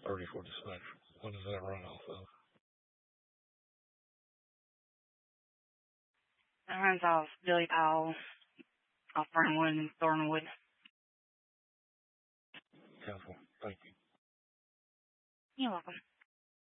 30 for dispatch. When does that run off of? That runs off Billy Powell, off Fernwood and Thornwood. Council, thank you. You're welcome.